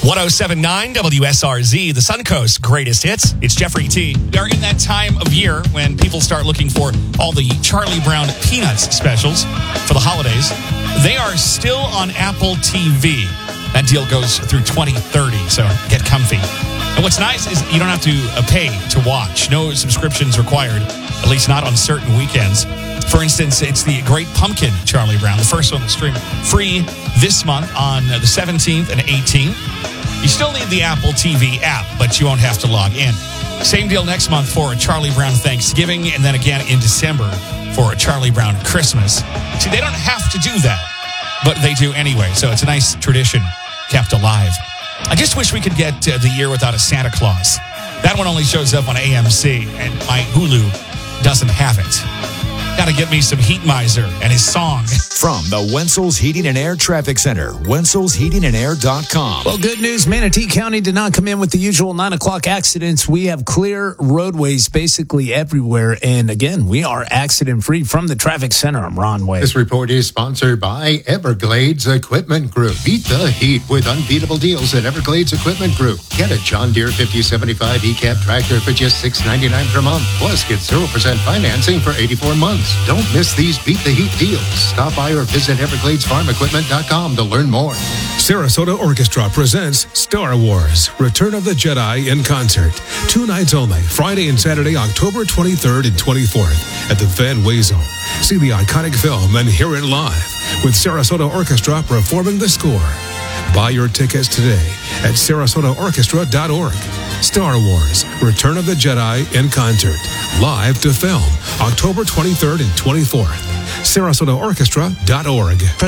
107.9 WSRZ, the Suncoast greatest hits. It's Jeffrey T. We are in that time of year when people start looking for all the Charlie Brown Peanuts specials for the holidays. They are still on Apple TV. That deal goes through 2030, so get comfy. And what's nice is you don't have to pay to watch. No subscriptions required, at least not on certain weekends. For instance, it's the Great Pumpkin Charlie Brown. The first one will stream free this month on the 17th and 18th. You still need the Apple TV app, but you won't have to log in. Same deal next month for a Charlie Brown Thanksgiving, and then again in December for a Charlie Brown Christmas. See, they don't have to do that, but they do anyway, so it's a nice tradition kept alive. I just wish we could get the year without a Santa Claus. That one only shows up on AMC, and my Hulu doesn't have it. Got to get me some Heat Miser and his song. From the Wenzel's Heating and Air Traffic Center, wenzelsheatingandair.com. Well, good news. Manatee County did not come in with the usual 9 o'clock accidents. We have clear roadways basically everywhere. And again, we are accident free from the traffic center. I'm Ron Way. This report is sponsored by Everglades Equipment Group. Beat the heat with unbeatable deals at Everglades Equipment Group. Get a John Deere 5075 ECAP tractor for just $699 per month. Plus, get 0% financing for 84 months. Don't miss these Beat the Heat deals. Stop by or visit EvergladesFarmEquipment.com to learn more. Sarasota Orchestra presents Star Wars, Return of the Jedi in concert. 2 nights only, Friday and Saturday, October 23rd and 24th at the Van Wezel. See the iconic film and hear it live with Sarasota Orchestra performing the score. Buy your tickets today at SarasotaOrchestra.org. Star Wars, Return of the Jedi in concert. Live to film, October 23rd and 24th. SarasotaOrchestra.org.